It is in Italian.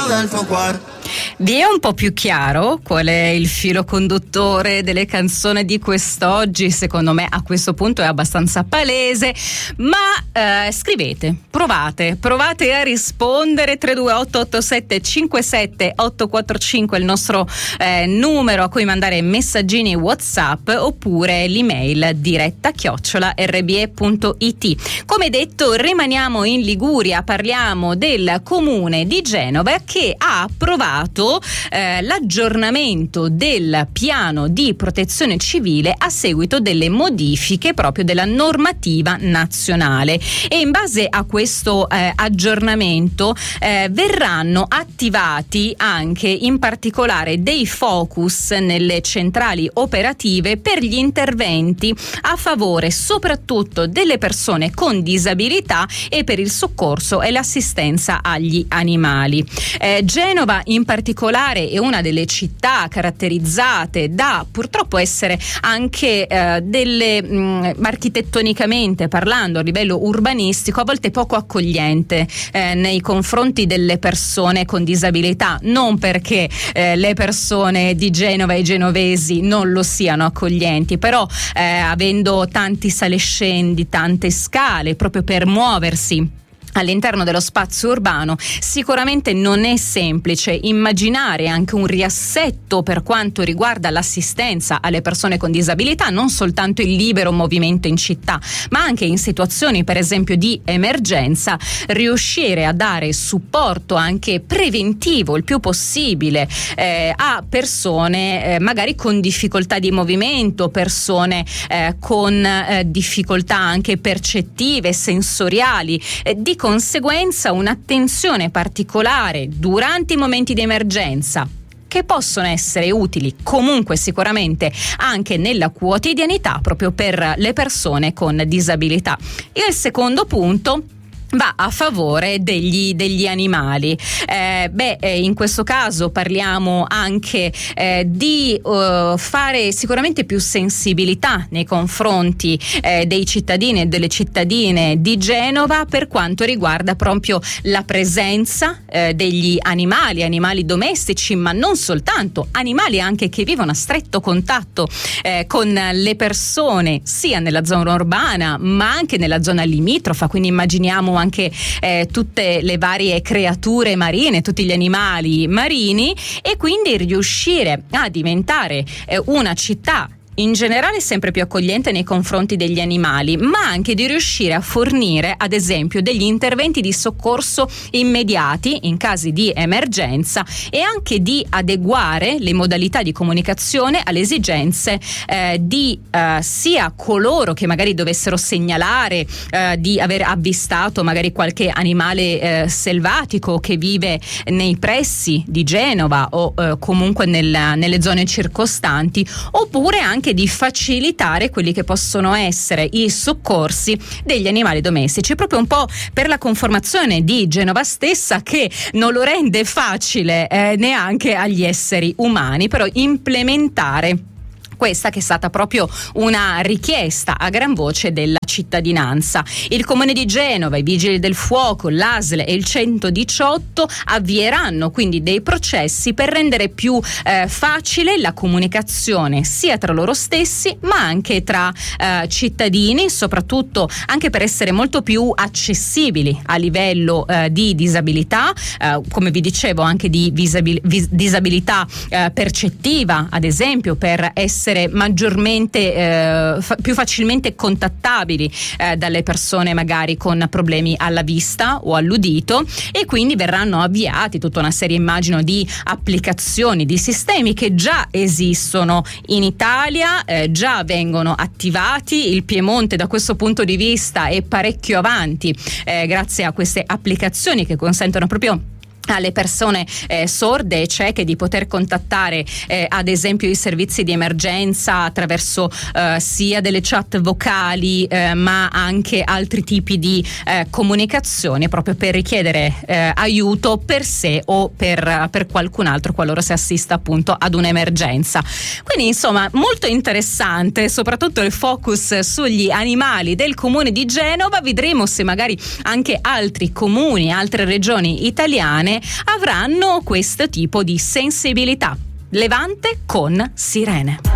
del tuo cuore. Vi è un po' più chiaro qual è il filo conduttore delle canzoni di quest'oggi? Secondo me a questo punto è abbastanza palese, ma scrivete, provate a rispondere. 328-8757-845 è il nostro numero a cui mandare messaggini WhatsApp, oppure l'email diretta@rbe.it. Come detto, rimaniamo in Liguria, parliamo del comune di Genova che ha approvato l'aggiornamento del piano di protezione civile a seguito delle modifiche proprio della normativa nazionale, e in base a questo aggiornamento verranno attivati anche in particolare dei focus nelle centrali operative per gli interventi a favore soprattutto delle persone con disabilità e per il soccorso e l'assistenza agli animali. Genova in particolare è una delle città caratterizzate da purtroppo essere anche architettonicamente parlando, a livello urbanistico, a volte poco accogliente nei confronti delle persone con disabilità, non perché le persone di Genova e i genovesi non lo siano accoglienti, però avendo tanti salescendi, tante scale proprio per muoversi all'interno dello spazio urbano, sicuramente non è semplice immaginare anche un riassetto per quanto riguarda l'assistenza alle persone con disabilità, non soltanto il libero movimento in città, ma anche in situazioni per esempio di emergenza, riuscire a dare supporto anche preventivo il più possibile a persone magari con difficoltà di movimento, persone con difficoltà anche percettive, sensoriali, di conseguenza un'attenzione particolare durante i momenti di emergenza, che possono essere utili comunque sicuramente anche nella quotidianità proprio per le persone con disabilità. Il secondo punto va a favore degli animali. In questo caso parliamo anche di fare sicuramente più sensibilità nei confronti dei cittadini e delle cittadine di Genova per quanto riguarda proprio la presenza degli animali domestici, ma non soltanto, animali anche che vivono a stretto contatto con le persone sia nella zona urbana ma anche nella zona limitrofa, quindi immaginiamo anche tutte le varie creature marine, tutti gli animali marini, e quindi riuscire a diventare una città in generale sempre più accogliente nei confronti degli animali, ma anche di riuscire a fornire ad esempio degli interventi di soccorso immediati in casi di emergenza, e anche di adeguare le modalità di comunicazione alle esigenze di sia coloro che magari dovessero segnalare di aver avvistato magari qualche animale selvatico che vive nei pressi di Genova o comunque nelle zone circostanti, oppure anche di facilitare quelli che possono essere i soccorsi degli animali domestici, proprio un po' per la conformazione di Genova stessa, che non lo rende facile neanche agli esseri umani, però implementare questa che è stata proprio una richiesta a gran voce della cittadinanza. Il Comune di Genova, i Vigili del Fuoco, l'ASL e il 118 avvieranno quindi dei processi per rendere più facile la comunicazione sia tra loro stessi ma anche tra cittadini, soprattutto anche per essere molto più accessibili a livello di disabilità, come vi dicevo anche di disabilità percettiva, ad esempio, per essere maggiormente più facilmente contattabili dalle persone magari con problemi alla vista o all'udito, e quindi verranno avviati tutta una serie, immagino, di applicazioni, di sistemi che già esistono in Italia, già vengono attivati. Il Piemonte da questo punto di vista è parecchio avanti grazie a queste applicazioni che consentono proprio alle persone sorde e cieche di poter contattare ad esempio i servizi di emergenza attraverso sia delle chat vocali ma anche altri tipi di comunicazione, proprio per richiedere aiuto per sé o per qualcun altro qualora si assista appunto ad un'emergenza. Quindi insomma molto interessante, soprattutto il focus sugli animali del Comune di Genova. Vedremo se magari anche altri comuni, altre regioni italiane persone avranno questo tipo di sensibilità. Levante con Sirene.